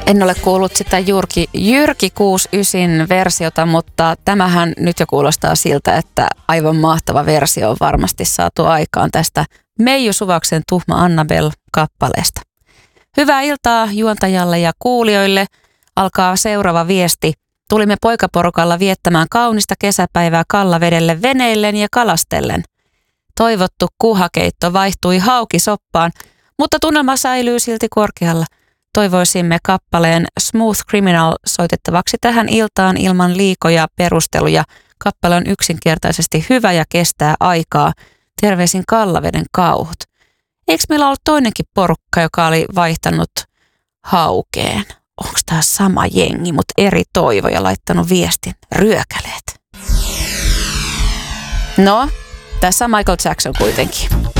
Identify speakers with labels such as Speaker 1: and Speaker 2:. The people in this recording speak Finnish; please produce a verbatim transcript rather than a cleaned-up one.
Speaker 1: En ole kuullut sitä Jyrki, Jyrki kuusikymmentäyhdeksän versiota, mutta tämähän nyt jo kuulostaa siltä, että aivan mahtava versio on varmasti saatu aikaan tästä Meiju Suvaksen Tuhma Annabel-kappaleesta. Hyvää iltaa juontajalle ja kuulijoille. Alkaa seuraava viesti. Tulimme poikaporukalla viettämään kaunista kesäpäivää Kallavedelle veneillen ja kalastellen. Toivottu kuhakeitto vaihtui haukisoppaan, mutta tunnelma säilyy silti korkealla. Toivoisimme kappaleen Smooth Criminal soitettavaksi tähän iltaan ilman liikoja perusteluja. Kappale on yksinkertaisesti hyvä ja kestää aikaa. Terveisin Kallaveden kauhut. Eikö meillä ollut toinenkin porukka, joka oli vaihtanut haukeen? Onko tämä sama jengi, mutta eri toivoja laittanut viestin? Ryökäleet. No, tässä on Michael Jackson kuitenkin.